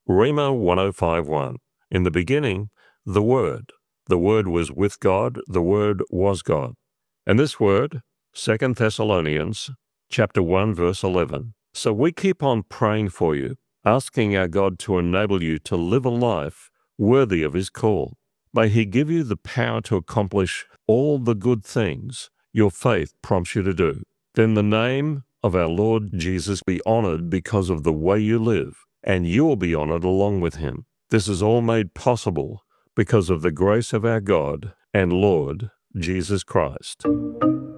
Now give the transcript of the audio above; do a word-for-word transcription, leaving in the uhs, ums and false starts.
Rhema one oh five one. In the beginning, the Word. The Word was with God, the Word was God. And this word, Second Thessalonians chapter one, verse eleven. So we keep on praying for you, asking our God to enable you to live a life worthy of His call. May He give you the power to accomplish all the good things your faith prompts you to do. Then the name of our Lord Jesus be honored because of the way you live, and you will be honored along with Him. This is all made possible because of the grace of our God and Lord Jesus Christ.